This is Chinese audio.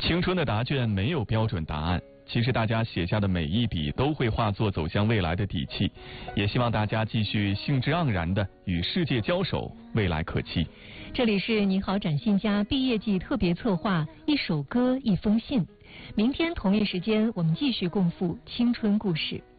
青春的答卷没有标准答案，其实大家写下的每一笔都会化作走向未来的底气，也希望大家继续兴致盎然地与世界交手，未来可期。 这里是你好展信佳毕业季特别策划，一首歌一封信。明天同一时间，我们继续共赴青春故事。